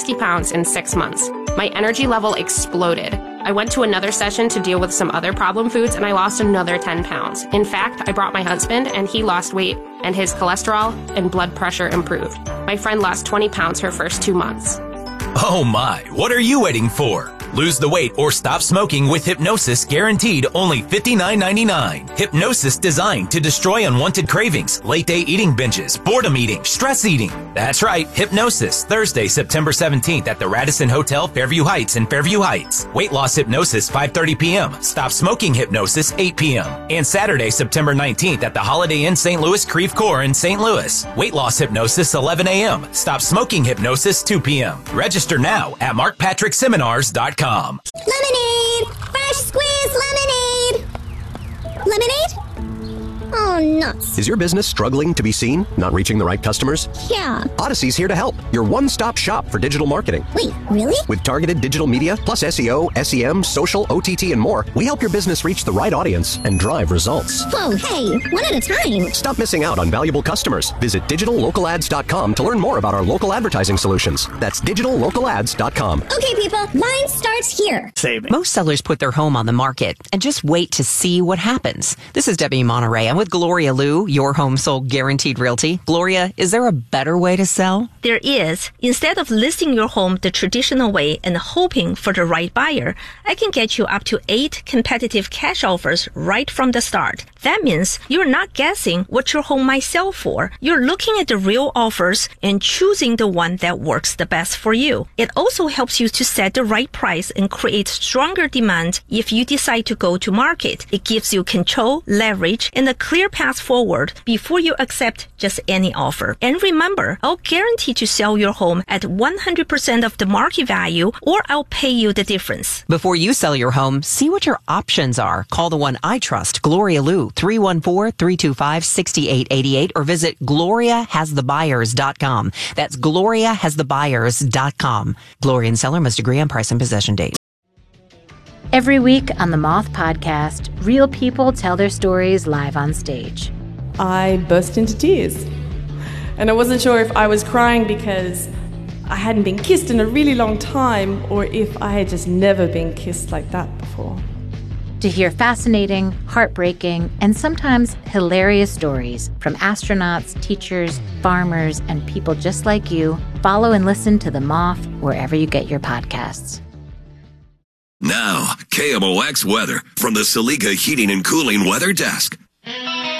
60 pounds in 6 months. My energy level exploded. I went to another session to deal with some other problem foods, and I lost another 10 pounds. In fact, I brought my husband, and he lost weight, and his cholesterol and blood pressure improved. My friend lost 20 pounds her first 2 months. Oh my, what are you waiting for? Lose the weight or stop smoking with Hypnosis, guaranteed only $59.99. Hypnosis designed to destroy unwanted cravings, late-day eating binges, boredom eating, stress eating. That's right, Hypnosis, Thursday, September 17th at the Radisson Hotel, Fairview Heights in Fairview Heights. Weight loss hypnosis, 5:30 p.m. Stop smoking hypnosis, 8 p.m. And Saturday, September 19th at the Holiday Inn St. Louis Creve Coeur in St. Louis. Weight loss hypnosis, 11 a.m. Stop smoking hypnosis, 2 p.m. Register now at markpatrickseminars.com. Lemonade! Fresh squeezed lemonade! Lemonade? Oh, nuts. Is your business struggling to be seen? Not reaching the right customers? Yeah. Odyssey's here to help. Your one-stop shop for digital marketing. Wait, really? With targeted digital media, plus SEO, SEM, social, OTT, and more, we help your business reach the right audience and drive results. Whoa, hey, one at a time. Stop missing out on valuable customers. Visit digitallocalads.com to learn more about our local advertising solutions. That's digitallocalads.com. Okay, people, mine starts here. Saving. Most sellers put their home on the market and just wait to see what happens. This is Debbie Monterey. I'm with Gloria Liu, Your Home Sold Guaranteed Realty. Gloria, is there a better way to sell? There is. Instead of listing your home the traditional way and hoping for the right buyer, I can get you up to 8 competitive cash offers right from the start. That means you're not guessing what your home might sell for. You're looking at the real offers and choosing the one that works the best for you. It also helps you to set the right price and create stronger demand if you decide to go to market. It gives you control, leverage, and a clear path forward before you accept just any offer. And remember, I'll guarantee to sell your home at 100% of the market value, or I'll pay you the difference. Before you sell your home, see what your options are. Call the one I trust, Gloria Liu, 314-325-6888, or visit gloriahasthebuyers.com. That's gloriahasthebuyers.com. Gloria and seller must agree on price and possession date. Every week on the Moth Podcast, real people tell their stories live on stage. I burst into tears. And I wasn't sure if I was crying because I hadn't been kissed in a really long time, or if I had just never been kissed like that before. To hear fascinating, heartbreaking, and sometimes hilarious stories from astronauts, teachers, farmers, and people just like you, follow and listen to The Moth wherever you get your podcasts. Now, KMOX weather from the Salika Heating and Cooling Weather Desk.